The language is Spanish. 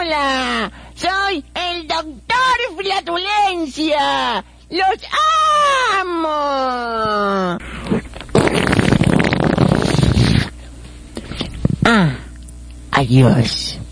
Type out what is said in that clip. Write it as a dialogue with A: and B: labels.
A: Hola, soy el doctor Flatulencia. ¡Los amo! Adiós.